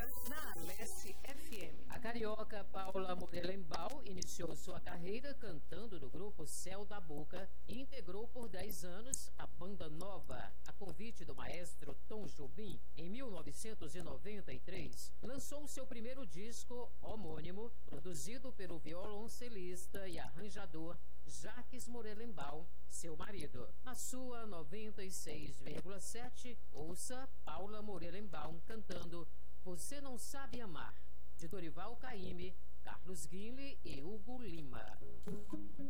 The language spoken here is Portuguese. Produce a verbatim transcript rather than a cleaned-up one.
na Alesse F M. A carioca Paula Morelenbaum iniciou sua carreira cantando no grupo Céu da Boca e integrou por dez anos a Banda Nova, a convite do maestro Tom Jobim. Em mil novecentos e noventa e três, lançou seu primeiro disco homônimo, produzido pelo violoncelista e arranjador Jacques Morelenbaum, seu marido. Na sua noventa e seis vírgula sete, ouça Paula Morelenbaum cantando Você Não Sabe Amar, de Dorival Caymmi, Carlos Guinle e Hugo Lima.